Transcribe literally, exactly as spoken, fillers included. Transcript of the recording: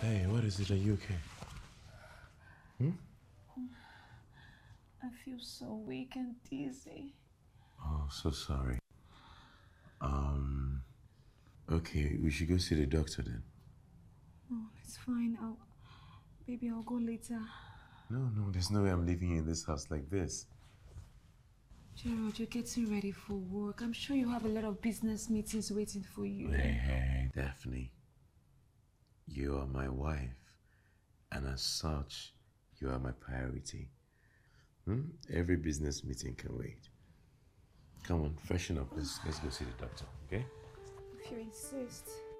Hey, what is it? Are you okay? Hmm? I feel so weak and dizzy. Oh, so sorry. Um, okay, we should go see the doctor then. Oh, it's fine. I'll, baby, I'll go later. No, no, there's no way I'm leaving you in this house like this. Gerald, you're getting ready for work. I'm sure you have a lot of business meetings waiting for you. Hey, hey, Daphne. You are my wife, and as such, you are my priority. Hmm? Every business meeting can wait. Come on, freshen up. Let's let's go see the doctor, okay? If you insist.